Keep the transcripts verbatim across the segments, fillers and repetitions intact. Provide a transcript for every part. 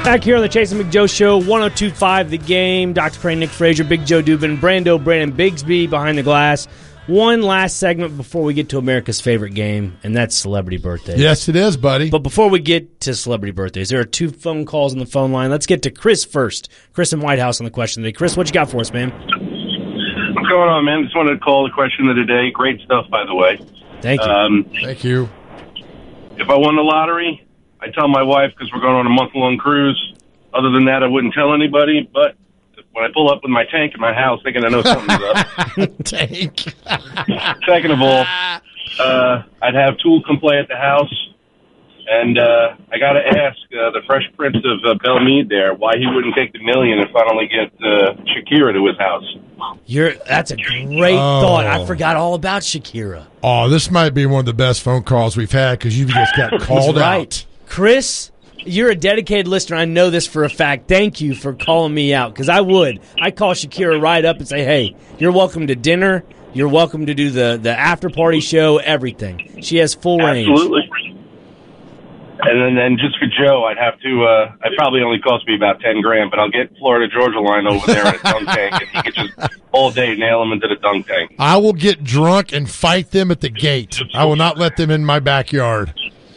Back here on the Chase and McJoe Show, one oh two point five The Game. Doctor Crane, Nick Frazier, Big Joe Dubin, Brando, Brandon Bigsby behind the glass. One last segment before we get to America's favorite game, and that's celebrity birthdays. Yes, it is, buddy. But before we get to celebrity birthdays, there are two phone calls on the phone line. Let's get to Chris first. Chris in White House on the question today. Chris, what you got for us, man? What's going on, man? Just wanted to call the question of the day. Great stuff, by the way. Thank you. Um, Thank you. If I won the lottery, I tell my wife because we're going on a month-long cruise. Other than that, I wouldn't tell anybody. But when I pull up with my tank in my house, thinking I know something's up. Tank. Second of all, uh, I'd have Tool come play at the house. And uh, I got to ask uh, the Fresh Prince of uh, Belle Meade there why he wouldn't take the million and finally get uh, Shakira to his house. You're, that's a great Oh. thought. I forgot all about Shakira. Oh, this might be one of the best phone calls we've had because you just got called right. out. Chris, you're a dedicated listener. I know this for a fact. Thank you for calling me out because I would. I'd call Shakira right up and say, hey, you're welcome to dinner. You're welcome to do the, the after-party show, everything. She has full range. Absolutely. And then, then just for Joe, I'd have to, uh, it probably only cost me about ten grand, but I'll get Florida Georgia Line over there in a dunk tank, and he could just all day nail him into the dunk tank. I will get drunk and fight them at the gate. I will not let them in my backyard.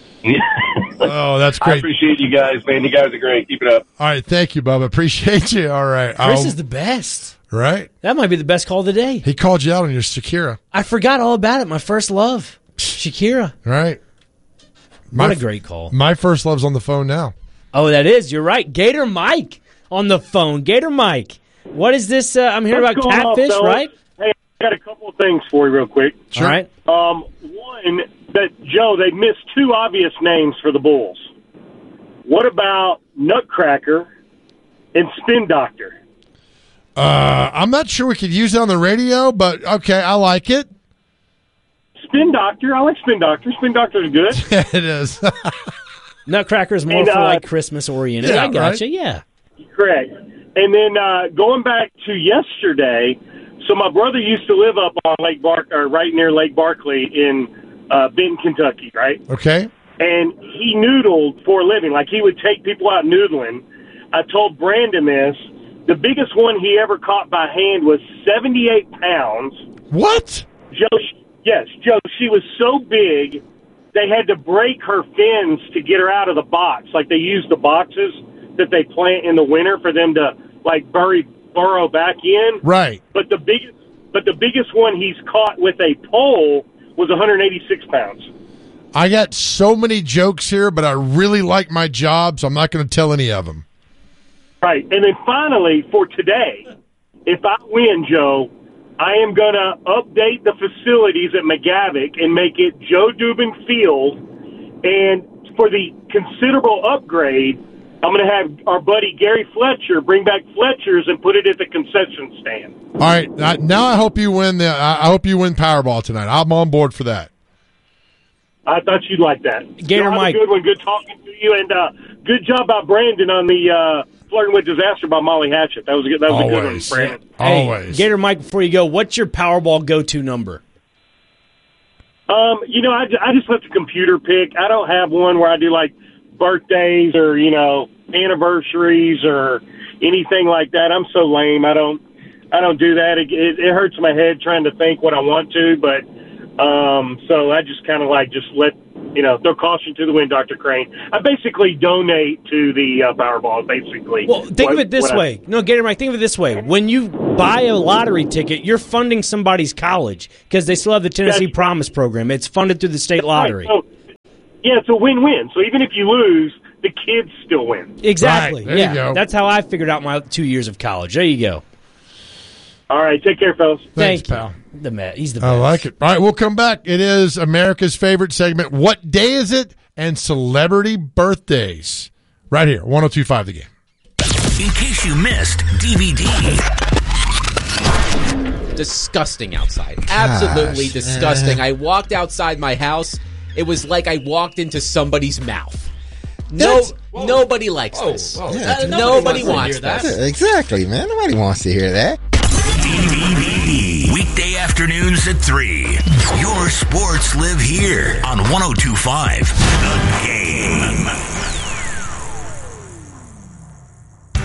Oh, that's I great. appreciate you guys, man. You guys are great. Keep it up. All right, thank you, Bubba. Appreciate you. All right. Chris I'll- is the best. right? That might be the best call of the day. He called you out on your Shakira, I forgot all about it. My first love, Shakira. right? What My, a great call. My first love's on the phone now. Oh, that is. You're right. Gator Mike on the phone. Gator Mike. What is this? Uh, I'm hearing What's about going on, catfish, fellas? right? Hey, I got a couple of things for you real quick. All right. Um, one, that Joe, they missed two obvious names for the Bulls. What about Nutcracker and Spin Doctor? Uh, I'm not sure we could use it on the radio, but okay, I like it. Spin Doctor, I like Spin Doctor. Spin Doctor's good. It is. Nutcracker is more And, for uh, like Christmas oriented. yeah, I gotcha. right. Yeah. Correct. And then uh, going back to yesterday, so my brother used to live up on Lake Bark, or right near Lake Barkley in uh, Benton, Kentucky, right? Okay. And he noodled for a living. Like, he would take people out noodling. I told Brandon this. The biggest one he ever caught by hand was seventy-eight pounds. What? Joe, yes, Joe, she was so big, they had to break her fins to get her out of the box. Like, they used the boxes that they plant in the winter for them to, like, bury, burrow back in. Right. But the biggest, but the biggest one he's caught with a pole was one hundred eighty-six pounds. I got so many jokes here, but I really like my job, so I'm not going to tell any of them. Right. And then finally, for today, if I win, Joe, I am going to update the facilities at McGavick and make it Joe Dubin Field. And for the considerable upgrade, I'm going to have our buddy Gary Fletcher bring back Fletcher's and put it at the concession stand. All right. uh, Now I hope you win the. I I hope you win Powerball tonight. I'm on board for that. I thought you'd like that. Gator Joe, have Mike. a good one. Good talking to you. And uh, good job by Brandon on the uh, Flirting with Disaster by Molly Hatchet. That was a good, that was a good one, Always. Brandon. Hey, Always. Gator Mike, before you go, what's your Powerball go-to number? Um, you know, I, ju- I just let the computer pick. I don't have one where I do, like, birthdays or, you know, anniversaries or anything like that. I'm so lame. I don't I don't do that. It, it, it hurts my head trying to think what I want to, but um, so I just kind of, like, just let, you know, throw caution to the wind, Doctor Crane. I basically donate to the uh, Powerball, basically. Well, think what- of it this what I- way. No, Gator Mike, think of it this way. When you buy a lottery ticket, you're funding somebody's college because they still have the Tennessee That's- Promise program. It's funded through the state lottery. Right, so, yeah, it's a win-win. So even if you lose, the kids still win. Exactly. Right, there you yeah, go. that's how I figured out my two years of college. There you go. All right, take care, fellas. Thanks, Thank you. pal. The man, he's the best. I like it. All right, we'll come back. It is America's favorite segment. What day is it? And celebrity birthdays. Right here, one oh two point five The Game. In case you missed D V D. Disgusting outside. Absolutely disgusting. I walked outside my house. It was like I walked into somebody's mouth. No, That's- nobody likes Whoa, this. whoa, Uh, that- nobody, nobody wants wants to hear this. that. Exactly, man. Nobody wants to hear that. D V D. Weekday afternoons at three. Your sports live here on one oh two point five The Game.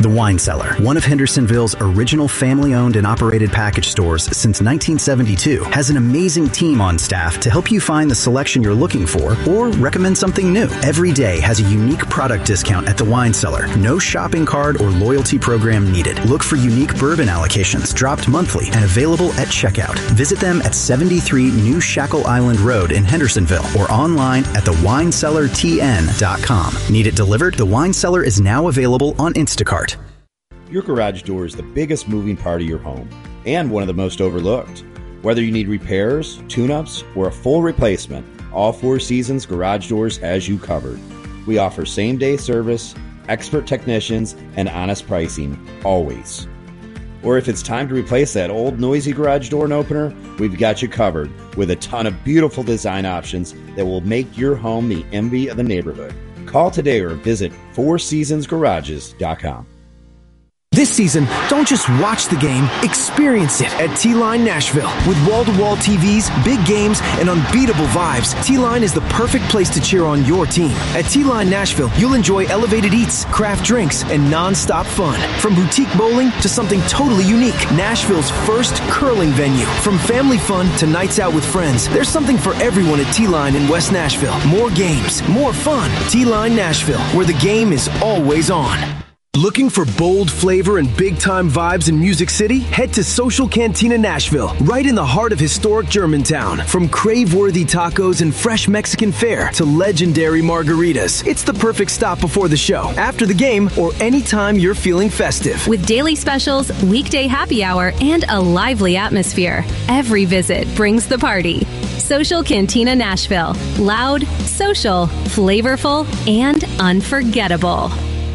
The Wine Cellar, one of Hendersonville's original family-owned and operated package stores since nineteen seventy-two, has an amazing team on staff to help you find the selection you're looking for or recommend something new. Every day has a unique product discount at The Wine Cellar. No shopping card or loyalty program needed. Look for unique bourbon allocations dropped monthly and available at checkout. Visit them at seventy-three New Shackle Island Road in Hendersonville or online at the wine cellar t n dot com. Need it delivered? The Wine Cellar is now available on Instacart. Your garage door is the biggest moving part of your home and one of the most overlooked. Whether you need repairs, tune-ups, or a full replacement, all Four Seasons Garage Doors has you covered. We offer same-day service, expert technicians, and honest pricing, always. Or if it's time to replace that old noisy garage door and opener, we've got you covered with a ton of beautiful design options that will make your home the envy of the neighborhood. Call today or visit four seasons garages dot com. This season, don't just watch the game, experience it at T-Line Nashville. With wall-to-wall T Vs, big games, and unbeatable vibes, T-Line is the perfect place to cheer on your team. At T-Line Nashville, you'll enjoy elevated eats, craft drinks, and non-stop fun. From boutique bowling to something totally unique, Nashville's first curling venue. From family fun to nights out with friends, there's something for everyone at T-Line in West Nashville. More games, more fun. T-Line Nashville, where the game is always on. Looking for bold flavor and big-time vibes in Music City? Head to Social Cantina Nashville, right in the heart of historic Germantown. From crave-worthy tacos and fresh Mexican fare to legendary margaritas, it's the perfect stop before the show, after the game, or anytime you're feeling festive. With daily specials, weekday happy hour, and a lively atmosphere, every visit brings the party. Social Cantina Nashville. Loud, social, flavorful, and unforgettable.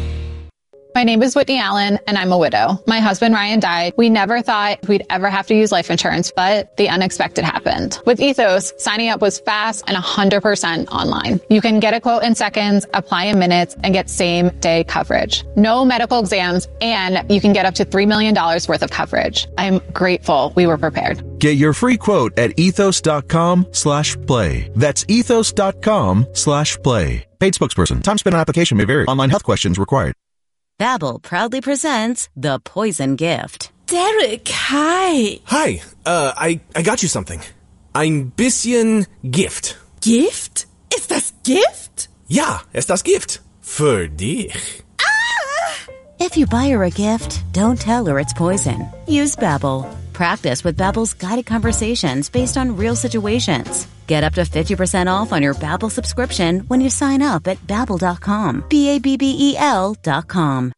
My name is Whitney Allen, and I'm a widow. My husband, Ryan, died. We never thought we'd ever have to use life insurance, but the unexpected happened. With Ethos, signing up was fast and one hundred percent online. You can get a quote in seconds, apply in minutes, and get same-day coverage. No medical exams, and you can get up to three million dollars worth of coverage. I'm grateful we were prepared. Get your free quote at ethos.com slash play. That's ethos.com slash play. Paid spokesperson. Time spent on application may vary. Online health questions required. Babbel proudly presents The Poison Gift. Derek, hi. Hi, uh, I, I got you something. Ein bisschen Gift. Gift? Ist das Gift? Ja, ist das Gift. Für dich. Ah! If you buy her a gift, don't tell her it's poison. Use Babbel. Practice with Babbel's guided conversations based on real situations. Get up to fifty percent off on your Babbel subscription when you sign up at babbel dot com. B A B B E L dot com.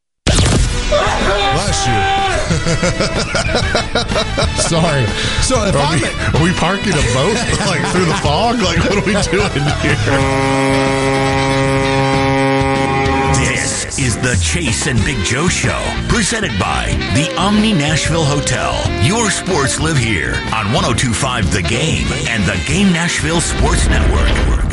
Bless you. Sorry. So if are, we, are we parking a boat like through the fog? Like, what are we doing here? This is the Chase and Big Joe Show, presented by the Omni Nashville Hotel. Your sports live here on one oh two point five The Game and the Game Nashville Sports Network.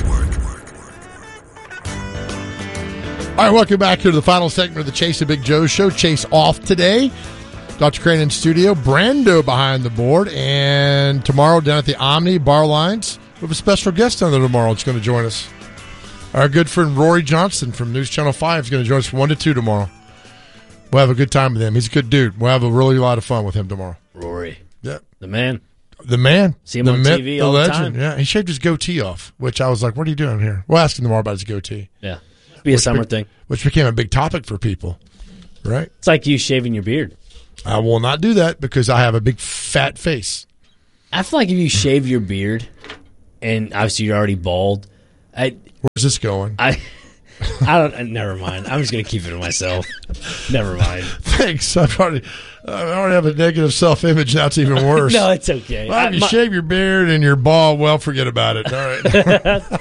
All right, welcome back here to the final segment of the Chase and Big Joe Show. Chase off today. Doctor Crane in studio. Brando behind the board. And tomorrow down at the Omni Bar Lines, we have a special guest down there tomorrow that's going to join us. Our good friend Rory Johnson from News Channel five is going to join us from one to two tomorrow. We'll have a good time with him. He's a good dude. We'll have a really lot of fun with him tomorrow. Rory. Yeah. The man. The man. See him the on myth, T V the all legend. the time. Yeah, he shaved his goatee off, which I was like, what are you doing here? We'll ask him tomorrow about his goatee. Yeah. Be a which summer be, thing. Which became a big topic for people, right? It's like you shaving your beard. I will not do that because I have a big fat face. I feel like if you shave your beard, and obviously you're already bald, I, where's this going? I, I don't. Never mind. I'm just gonna keep it to myself. Never mind. Thanks. I've already, I already have a negative self-image. Now it's even worse. No, it's okay. Well, if I, you my, shave your beard and you're bald, well, forget about it. All right.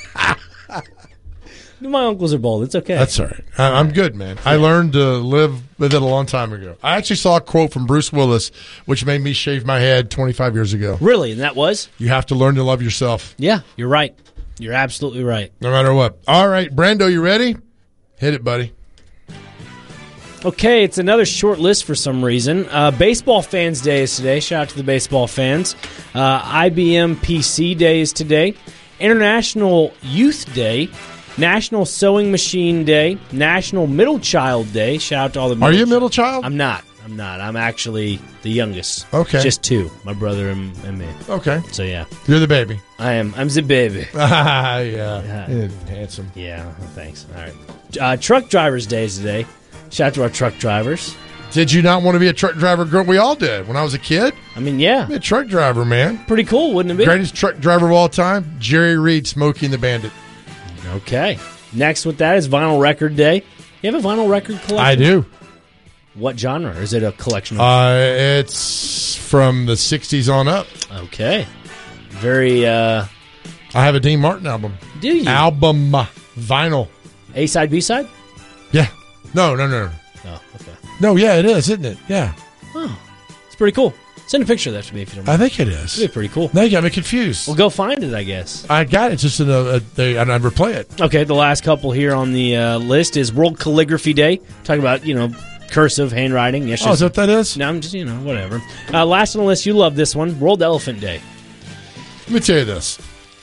My uncles are bald. It's okay. That's all right. I, I'm good, man. I learned to live with it a long time ago. I actually saw a quote from Bruce Willis, which made me shave my head twenty-five years ago. Really? And that was? You have to learn to love yourself. Yeah, you're right. You're absolutely right. No matter what. All right, Brando, you ready? Hit it, buddy. Okay, it's another short list for some reason. Uh, Baseball Fans Day is today. Shout out to the baseball fans. Uh, I B M P C Day is today. International Youth Day. National Sewing Machine Day, National Middle Child Day. Shout out to all the middle Are you a middle child? I'm not. I'm not. I'm actually the youngest. Okay. Just two, my brother and, and me. Okay. So, yeah. You're the baby. I am. I'm the baby. yeah. yeah. Handsome. Yeah, thanks. All right. Uh, truck Drivers Day is today. Shout out to our truck drivers. Did you not want to be a truck driver? Girl, we all did. When I was a kid. I mean, yeah. Be a truck driver, man. Pretty cool, wouldn't it be? Greatest truck driver of all time, Jerry Reed, Smokey and the Bandit. Okay. Next with that is Vinyl Record Day. You have a vinyl record collection? I do. What genre? Is it a collection of? Uh, it's from the sixties on up. Okay. Very, uh... I have a Dean Martin album. Do you? Album. Vinyl. A-side, B-side? Yeah. No, no, no. Oh, okay. No, yeah, it is, isn't it? Yeah. Oh. It's pretty cool. Send a picture of that to me if you don't mind. I think it is. It'd be pretty cool. Now you got me confused. Well, go find it, I guess. I got it. Just in a, a they, and I'd replay it. Okay, the last couple here on the uh, list is World Calligraphy Day. Talking about, you know, cursive handwriting. Yes, oh, is that what that is? No, I'm just, you know, whatever. Uh, last on the list, you love this one, World Elephant Day. Let me tell you this.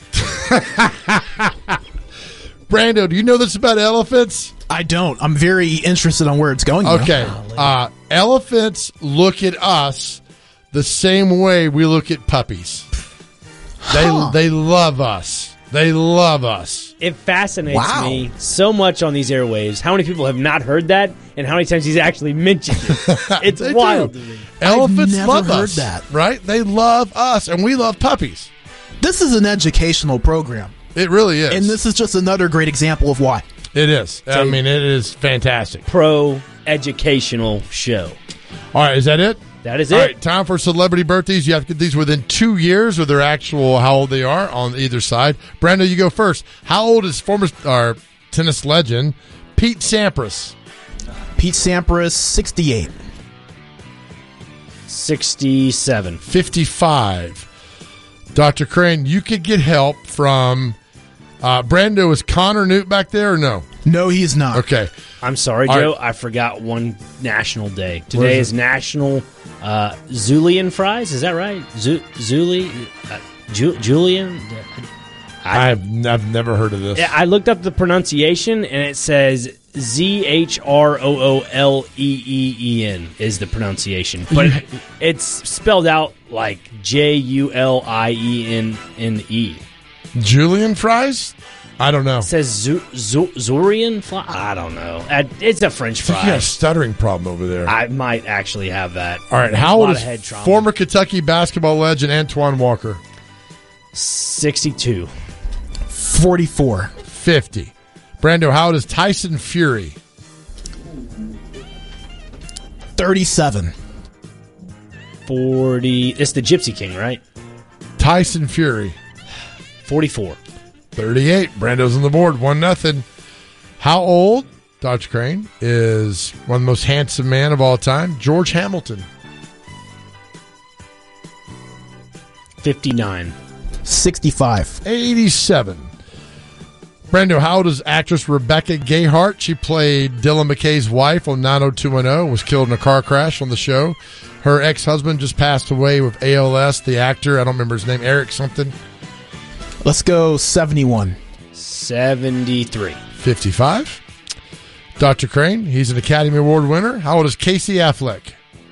Brando, do you know this about elephants? I don't. I'm very interested on where it's going. Okay. Uh, elephants look at us the same way we look at puppies. They Huh. they love us. They love us. It fascinates Wow. me so much on these airwaves. How many people have not heard that, and how many times he's actually mentioned it? It's They wild. do. to me. Elephants never love heard us, that. right? They love us, and we love puppies. This is an educational program. It really is. And this is just another great example of why. It is. I mean, it is fantastic. Pro educational show. All right, is that it? That is All it. right, time for celebrity birthdays. You have to get these within two years of their actual how old they are on either side. Brando, you go first. How old is former uh, tennis legend Pete Sampras? Pete Sampras, sixty-eight. sixty-seven. fifty-five. Doctor Crane, you could get help from uh, Brando. Is Connor Newt back there or no? No, he's not. Okay. I'm sorry, All Joe. right. I forgot one national day. What Today is is National uh, Julian Fries. Is that right? Zu- Zuli? Uh, Ju- Julian? I've, I've never heard of this. Yeah, I looked up the pronunciation, and it says Z H R O O L E E E N is the pronunciation. But it's spelled out like J U L I E N N E. Julian Fries? I don't know. It says Zu- Zu- Zurian fly? I don't know. Uh, It's a French I think fry. you got a stuttering problem over there. I might actually have that. All right, how A lot old of head is trauma. former Kentucky basketball legend Antoine Walker? sixty-two. forty-four. fifty. Brando, how old is Tyson Fury? thirty-seven. forty. It's the Gypsy King, right? Tyson Fury. forty-four. thirty-eight. Brando's on the board. One nothing. How old, Doctor Crane, is one of the most handsome man of all time? George Hamilton. fifty-nine. sixty-five. eighty-seven. Brando, how old is actress Rebecca Gayheart? She played Dylan McKay's wife on nine oh two one oh, was killed in a car crash on the show. Her ex-husband just passed away with A L S, the actor. I don't remember his name, Eric something. Let's go seventy-one. seventy-three. fifty-five. Doctor Crane, he's an Academy Award winner. How old is Casey Affleck?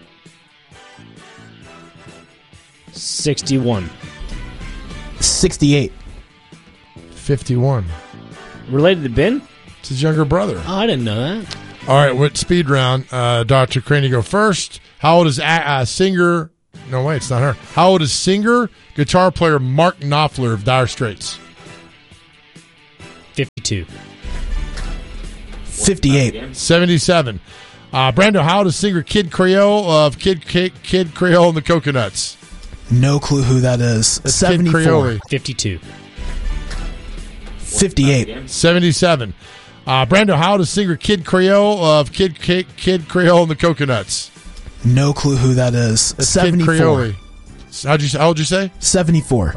sixty-one. sixty-eight. fifty-one. Related to Ben? It's his younger brother. Oh, I didn't know that. All right, with speed round, uh, Doctor Crane, you go first. How old is a- uh, singer? No, wait, it's not her. How old is singer, guitar player Mark Knopfler of Dire Straits? fifty-two. fifty-eight. seventy-seven. Uh, Brando, how old is singer Kid Creole of Kid Kid, Kid Creole and the Coconuts? No clue who that is. That's Kid seventy-four. Creole. fifty-two. fifty-eight. seventy-seven. Uh, Brando, how old is singer Kid Creole of Kid Kid, Kid Creole and the Coconuts? No clue who that is. That's Kid seventy-four. Creole. How'd you, how old you say? seventy-four.